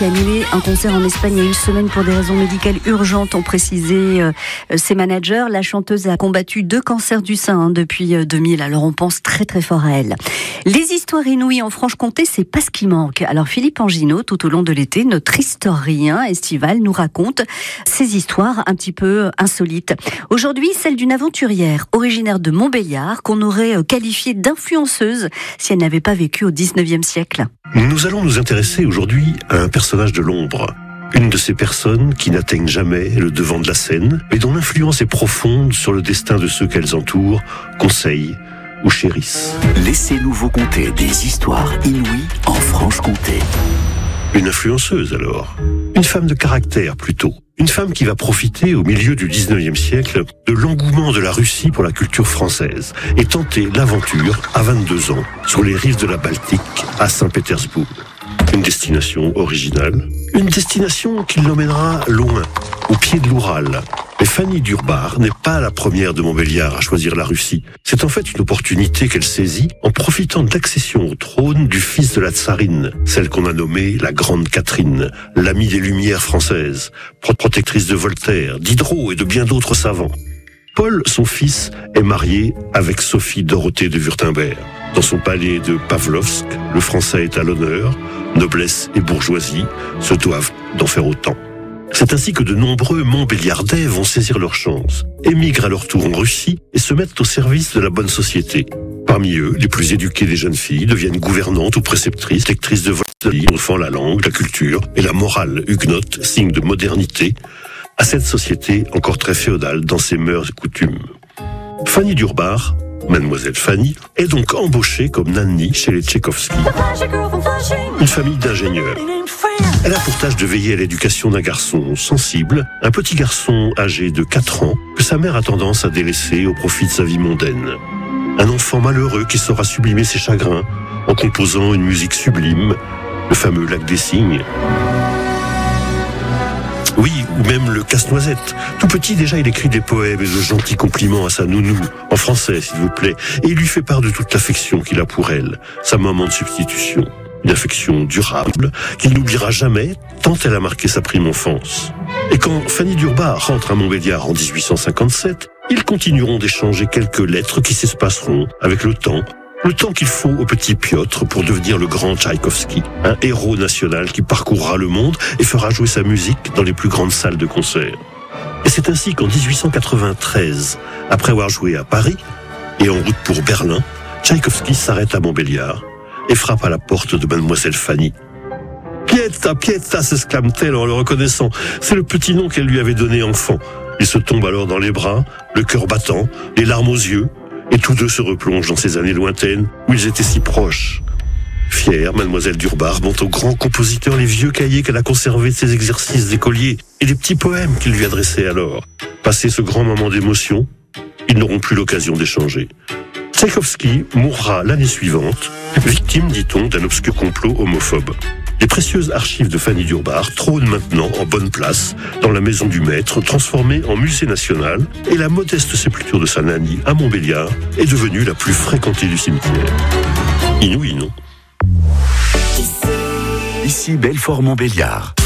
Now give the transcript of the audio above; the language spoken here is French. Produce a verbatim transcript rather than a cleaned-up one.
a annulé un concert en Espagne il y a une semaine pour des raisons médicales urgentes, ont précisé euh, ses managers. La chanteuse a combattu deux cancers du sein hein, depuis euh, deux mille, alors on pense très très fort à elle. Les histoires inouïes en Franche-Comté, c'est pas ce qui manque. Alors Philippe Angino, tout au long de l'été, notre historien estival nous raconte ces histoires un petit peu insolites. Aujourd'hui, celle d'une aventurière originaire de Montbéliard qu'on aurait qualifiée d'influenceuse si elle n'avait pas vécu au dix-neuvième siècle. Nous allons nous intéresser aujourd'hui à un personnage de l'ombre. Une de ces personnes qui n'atteignent jamais le devant de la scène, mais dont l'influence est profonde sur le destin de ceux qu'elles entourent, conseillent ou chérissent. Laissez-nous vous conter des histoires inouïes en Franche-Comté. Une influenceuse alors. Une femme de caractère plutôt. Une femme qui va profiter au milieu du dix-neuvième siècle de l'engouement de la Russie pour la culture française et tenter l'aventure à vingt-deux ans sur les rives de la Baltique à Saint-Pétersbourg. Une destination originale, une destination qui l'emmènera loin, au pied de l'Oural. Mais Fanny Durbar n'est pas la première de Montbéliard à choisir la Russie. C'est en fait une opportunité qu'elle saisit en profitant de l'accession au trône du fils de la tsarine, celle qu'on a nommée la Grande Catherine, l'amie des Lumières françaises, protectrice de Voltaire, Diderot et de bien d'autres savants. Paul, son fils, est marié avec Sophie Dorothée de Wurtemberg. Dans son palais de Pavlovsk, le français est à l'honneur, noblesse et bourgeoisie se doivent d'en faire autant. C'est ainsi que de nombreux Montbéliardais vont saisir leur chance, émigrent à leur tour en Russie et se mettent au service de la bonne société. Parmi eux, les plus éduquées des jeunes filles deviennent gouvernantes ou préceptrices, lectrices de Voltaire, offrant la langue, la culture et la morale huguenote, signe de modernité, à cette société encore très féodale dans ses mœurs et coutumes. Fanny Durbar, Mademoiselle Fanny, est donc embauchée comme nanny chez les Tchaïkovski, une famille d'ingénieurs. Elle a pour tâche de veiller à l'éducation d'un garçon sensible, un petit garçon âgé de quatre ans, que sa mère a tendance à délaisser au profit de sa vie mondaine. Un enfant malheureux qui saura sublimer ses chagrins en composant une musique sublime, le fameux Lac des Cygnes. Oui, ou même le Casse-Noisette. Tout petit, déjà, il écrit des poèmes et de gentils compliments à sa nounou, en français, s'il vous plaît, et il lui fait part de toute l'affection qu'il a pour elle, sa maman de substitution. Une affection durable, qu'il n'oubliera jamais, tant elle a marqué sa prime enfance. Et quand Fanny Durbar rentre à Montbéliard en dix-huit cent cinquante-sept, ils continueront d'échanger quelques lettres qui s'espaceront avec le temps, le temps qu'il faut au petit Piotr pour devenir le grand Tchaïkovski, un héros national qui parcourra le monde et fera jouer sa musique dans les plus grandes salles de concert. Et c'est ainsi qu'en dix-huit cent quatre-vingt-treize, après avoir joué à Paris et en route pour Berlin, Tchaïkovski s'arrête à Montbéliard et frappe à la porte de Mademoiselle Fanny. « Pieta, Pieta !» s'exclame-t-elle en le reconnaissant. C'est le petit nom qu'elle lui avait donné enfant. Il se tombe alors dans les bras, le cœur battant, les larmes aux yeux, et tous deux se replongent dans ces années lointaines où ils étaient si proches. Fière, Mademoiselle Durbar montre au grand compositeur les vieux cahiers qu'elle a conservés de ses exercices d'écolier et les petits poèmes qu'il lui adressait alors. Passé ce grand moment d'émotion, ils n'auront plus l'occasion d'échanger. Tchaïkovski mourra l'année suivante, victime, dit-on, d'un obscur complot homophobe. Les précieuses archives de Fanny Durbar trônent maintenant en bonne place dans la maison du maître, transformée en musée national, et la modeste sépulture de sa nanny à Montbéliard est devenue la plus fréquentée du cimetière. Inouï, non ? Ici Belfort-Montbéliard.